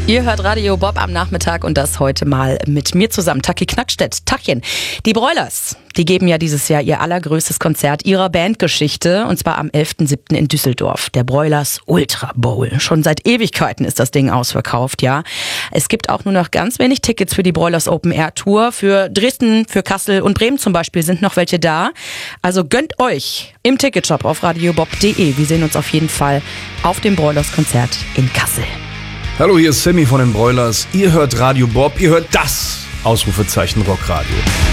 Ihr hört Radio Bob am Nachmittag und das heute mal mit mir zusammen. Taki Knackstedt, Tachchen. Die Broilers, die geben ja dieses Jahr ihr allergrößtes Konzert ihrer Bandgeschichte und zwar am 11.07. in Düsseldorf. Der Broilers Ultra Bowl. Schon seit Ewigkeiten ist das Ding ausverkauft, ja. Es gibt auch nur noch ganz wenig Tickets für die Broilers Open Air Tour. Für Dresden, für Kassel und Bremen zum Beispiel sind noch welche da. Also gönnt euch im Ticketshop auf radiobob.de. Wir sehen uns auf jeden Fall auf dem Broilers Konzert in Kassel. Hallo, hier ist Sammy von den Broilers. Ihr hört Radio Bob, ihr hört das Ausrufezeichen Rockradio.